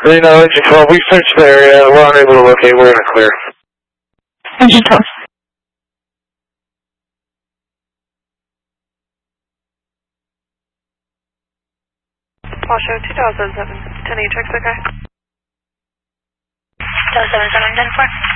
Reno, Engine 12, we searched the area. We're unable to locate. We're in a clear. Engine 12. Washoe 2007, 10 check the guy. 2007, 10-4.